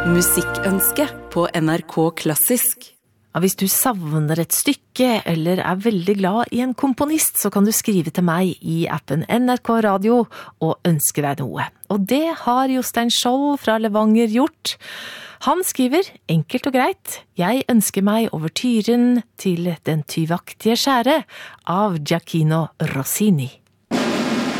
Musikkønske på NRK Klassisk. Ja, hvis du savner et stykke eller veldig glad I en komponist, så kan du skrive til meg I appen NRK Radio og ønske deg noe. Og det har Jostein Skjold fra Levanger gjort. Han skriver enkelt og greit: Jeg ønsker meg overtyren til Den tyvaktige skjære av Gioacchino Rossini.